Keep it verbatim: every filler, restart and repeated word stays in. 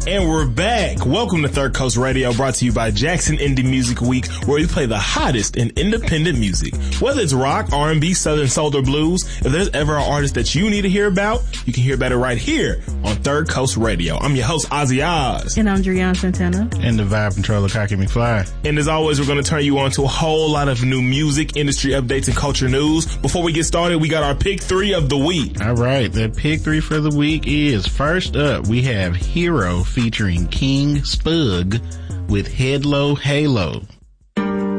And we're back. Welcome to Third Coast Radio, brought to you by Jackson Indie Music Week, where we play the hottest in independent music. Whether it's rock, R and B, southern soul, or blues, if there's ever an artist that you need to hear about, you can hear about it right here on Third Coast Radio. I'm your host, Ozzy Oz. And I'm Drian Santana. And the Vibe Controller, Cocky McFly. And as always, we're going to turn you on to a whole lot of new music, industry updates, and culture news. Before we get started, we got our pick three of the week. All right, the pick three for the week is, first up, we have Hero featuring King Spug with Head Low Halo.